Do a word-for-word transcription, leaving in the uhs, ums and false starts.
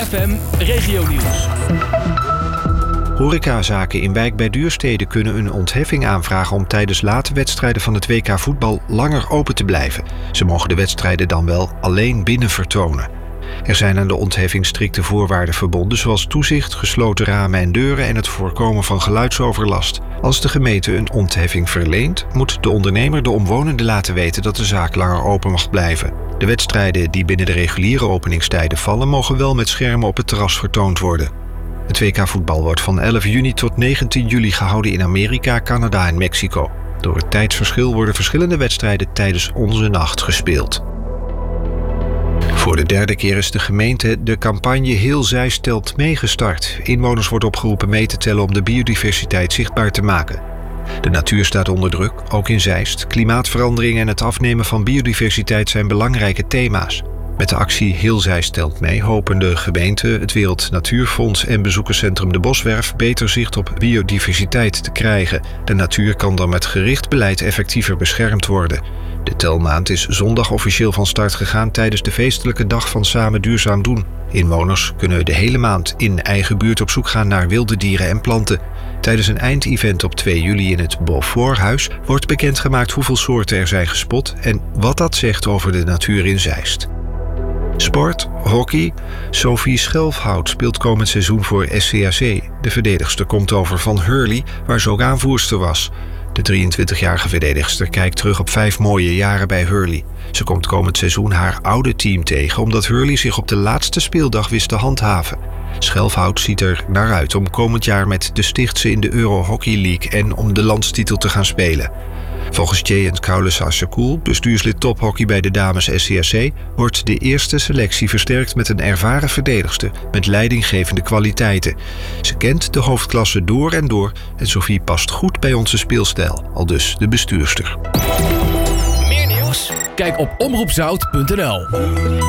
F M Regionieuws. Horecazaken in Wijk bij Duurstede kunnen een ontheffing aanvragen om tijdens late wedstrijden van het W K voetbal langer open te blijven. Ze mogen de wedstrijden dan wel alleen binnen vertonen. Er zijn aan de ontheffing strikte voorwaarden verbonden, zoals toezicht, gesloten ramen en deuren en het voorkomen van geluidsoverlast. Als de gemeente een ontheffing verleent, moet de ondernemer de omwonenden laten weten dat de zaak langer open mag blijven. De wedstrijden die binnen de reguliere openingstijden vallen, mogen wel met schermen op het terras vertoond worden. Het W K voetbal wordt van elf juni tot negentien juli gehouden in Amerika, Canada en Mexico. Door het tijdsverschil worden verschillende wedstrijden tijdens onze nacht gespeeld. Voor de derde keer is de gemeente de campagne Heel Zeist telt mee gestart. Inwoners wordt opgeroepen mee te tellen om de biodiversiteit zichtbaar te maken. De natuur staat onder druk, ook in Zeist. Klimaatverandering en het afnemen van biodiversiteit zijn belangrijke thema's. Met de actie Heel Zeist telt mee hopen de gemeente, het Wereld Natuurfonds en bezoekerscentrum De Boswerf beter zicht op biodiversiteit te krijgen. De natuur kan dan met gericht beleid effectiever beschermd worden. De telmaand is zondag officieel van start gegaan tijdens de feestelijke dag van Samen Duurzaam Doen. Inwoners kunnen de hele maand in eigen buurt op zoek gaan naar wilde dieren en planten. Tijdens een eindevent op twee juli in het Beauforthuis wordt bekendgemaakt hoeveel soorten er zijn gespot en wat dat zegt over de natuur in Zeist. Sport, hockey. Sophie Schelfhout speelt komend seizoen voor S C A C. De verdedigster komt over van Hurley, waar ze ook aanvoerster was. De drieëntwintigjarige verdedigster kijkt terug op vijf mooie jaren bij Hurley. Ze komt komend seizoen haar oude team tegen, omdat Hurley zich op de laatste speeldag wist te handhaven. Schelfhout ziet er naar uit om komend jaar met de Stichtse in de Euro Hockey League en om de landstitel te gaan spelen. Volgens Jay en Kaulis Assekoel, bestuurslid tophockey bij de dames S C A C, wordt de eerste selectie versterkt met een ervaren verdedigster met leidinggevende kwaliteiten. Ze kent de hoofdklasse door en door en Sophie past goed bij onze speelstijl, aldus de bestuurster. Meer nieuws? Kijk op omroep zout punt n l.